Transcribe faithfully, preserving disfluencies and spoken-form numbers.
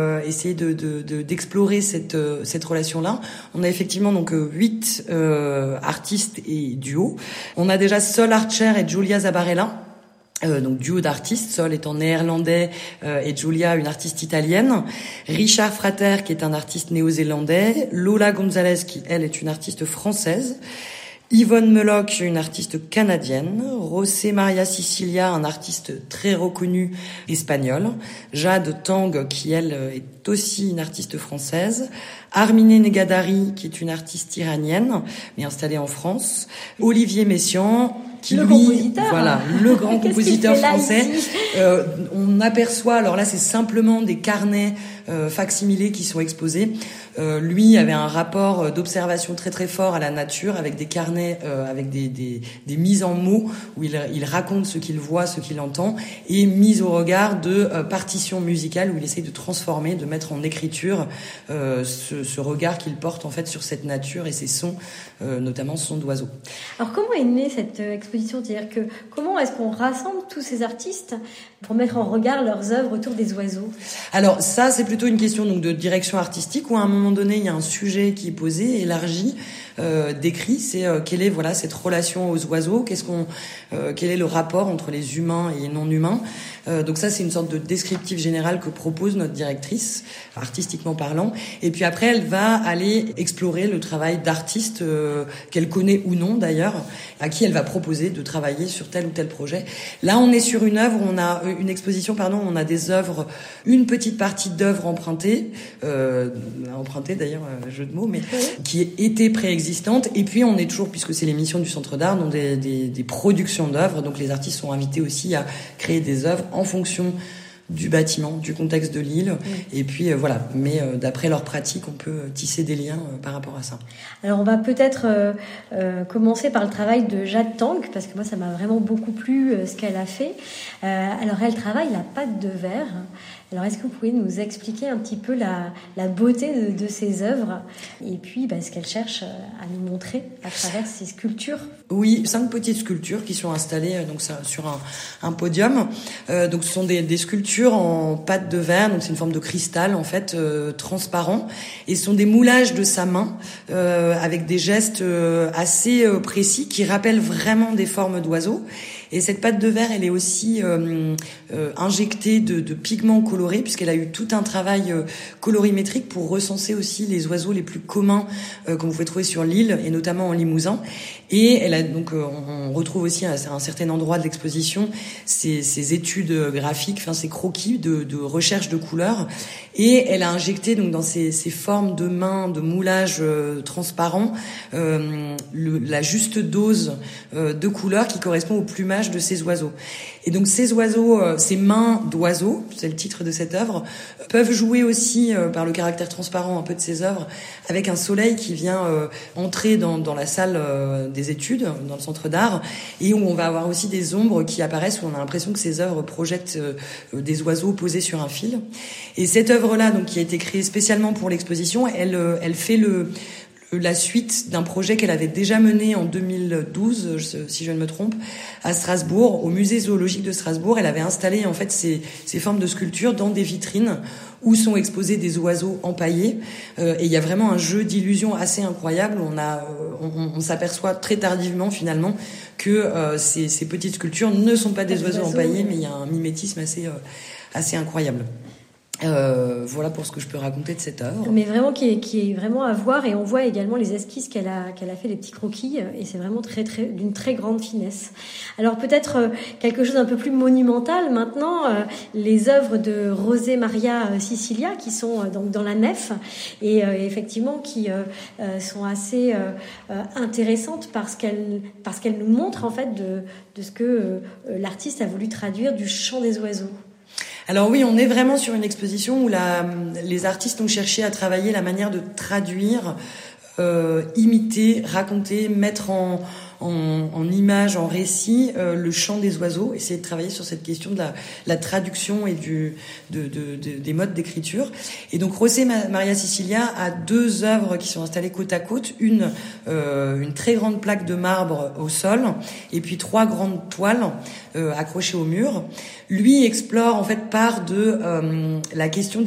euh, essayer de, de, de, d'explorer cette, euh, cette relation-là. On a effectivement donc euh, huit euh, artistes et duos. On a déjà Sol Archer et Giulia Zabarella. Euh, donc duo d'artistes, Sol étant néerlandais euh, et Giulia une artiste italienne, Richard Frater qui est un artiste néo-zélandais, Lola Gonzalez qui elle est une artiste française, Yvonne Meloc, une artiste canadienne, José Maria Sicilia, un artiste très reconnu espagnol, Jade Tang qui elle est aussi une artiste française, Armine Negadari qui est une artiste iranienne mais installée en France, Olivier Messiaen qui le lui, compositeur. voilà, le grand compositeur français. Ici euh, on aperçoit, alors là, c'est simplement des carnets euh, facsimilés qui sont exposés. Euh, lui avait un rapport d'observation très très fort à la nature, avec des carnets, euh, avec des, des, des mises en mots où il, il raconte ce qu'il voit, ce qu'il entend, et mise au regard de euh, partitions musicales où il essaye de transformer, de mettre en écriture euh, ce, ce regard qu'il porte en fait sur cette nature et ses sons, euh, notamment sons d'oiseaux. Alors comment est née cette exposition? C'est-à-dire que comment est-ce qu'on rassemble tous ces artistes pour mettre en regard leurs œuvres autour des oiseaux? Alors ça, c'est plutôt une question donc de direction artistique où à un moment donné, il y a un sujet qui est posé, élargi, euh, décrit. C'est euh, quelle est voilà cette relation aux oiseaux, qu'est-ce qu'on, euh, quel est le rapport entre les humains et les non-humains. Euh, donc ça, c'est une sorte de descriptif général que propose notre directrice, artistiquement parlant. Et puis après, elle va aller explorer le travail d'artistes euh, qu'elle connaît ou non d'ailleurs, à qui elle va proposer de travailler sur tel ou tel projet. Là, on est sur une œuvre, on a une exposition, pardon, on a des œuvres, une petite partie d'œuvres empruntées, euh, empruntées d'ailleurs, euh, jeu de mots, mais qui étaient préexistantes. Et puis on est toujours, puisque c'est l'émission du Centre d'Art, dans des, des, des productions d'œuvres. Donc les artistes sont invités aussi à créer des œuvres en fonction du bâtiment, du contexte de l'île, oui. Et puis euh, voilà. Mais euh, d'après leur pratique, on peut tisser des liens euh, par rapport à ça. Alors on va peut-être euh, euh, commencer par le travail de Jade Tang, parce que moi ça m'a vraiment beaucoup plu euh, ce qu'elle a fait. Euh, alors elle travaille la pâte de verre. Alors est-ce que vous pouvez nous expliquer un petit peu la, la beauté de, de ses œuvres et puis bah, ce qu'elle cherche à nous montrer à travers ces sculptures? Oui, cinq petites sculptures qui sont installées donc sur un, un podium. Euh, donc ce sont des, des sculptures en pâte de verre, donc c'est une forme de cristal en fait euh, transparent, et ce sont des moulages de sa main euh, avec des gestes euh, assez euh, précis qui rappellent vraiment des formes d'oiseaux. Et cette pâte de verre, elle est aussi euh, euh, injectée de, de pigments colorés, puisqu'elle a eu tout un travail euh, colorimétrique pour recenser aussi les oiseaux les plus communs euh, que vous pouvez trouver sur l'île, et notamment en Limousin. Et elle a donc, euh, on retrouve aussi à un certain endroit de l'exposition ces, ces études graphiques, enfin ces croquis de, de recherche de couleurs. Et elle a injecté donc dans ces, ces formes de mains, de moulage euh, transparent, euh, le, la juste dose euh, de couleurs qui correspond au plumage de ces oiseaux. Et donc ces oiseaux, euh, ces mains d'oiseaux, c'est le titre de cette œuvre, euh, peuvent jouer aussi euh, par le caractère transparent un peu de ces œuvres avec un soleil qui vient euh, entrer dans, dans la salle euh, des études, dans le centre d'art, et où on va avoir aussi des ombres qui apparaissent, où on a l'impression que ces œuvres projettent euh, des oiseaux posés sur un fil. Et cette œuvre-là, donc qui a été créée spécialement pour l'exposition, elle, euh, elle fait le la suite d'un projet qu'elle avait déjà mené en deux mille douze, si je ne me trompe, à Strasbourg, au musée zoologique de Strasbourg. Elle avait installé en fait ces, ces formes de sculptures dans des vitrines où sont exposés des oiseaux empaillés. Euh, et il y a vraiment un jeu d'illusions assez incroyable. On a, euh, on, on s'aperçoit très tardivement finalement que euh, ces, ces petites sculptures ne sont pas des, des oiseaux, oiseaux empaillés, mais il y a un mimétisme assez, euh, assez incroyable. Euh, voilà pour ce que je peux raconter de cette œuvre. Mais vraiment qui est, qui est vraiment à voir, et on voit également les esquisses qu'elle a, qu'elle a fait, les petits croquis, et c'est vraiment très, très, d'une très grande finesse. Alors peut-être euh, quelque chose d'un peu plus monumental maintenant, euh, les œuvres de José Maria Sicilia qui sont euh, donc dans la nef, et euh, effectivement qui euh, euh, sont assez euh, euh, intéressantes parce qu'elles, parce qu'elles nous montrent en fait de, de ce que euh, l'artiste a voulu traduire du chant des oiseaux. Alors oui, on est vraiment sur une exposition où la, les artistes ont cherché à travailler la manière de traduire, euh, imiter, raconter, mettre en, en, en image, en récit, euh, le chant des oiseaux, essayer de travailler sur cette question de la, la traduction et du, de, de, de, des modes d'écriture. Et donc José Maria Sicilia a deux œuvres qui sont installées côte à côte, une, euh, une très grande plaque de marbre au sol, et puis trois grandes toiles euh, accrochées au mur. Lui explore en fait part de euh, la question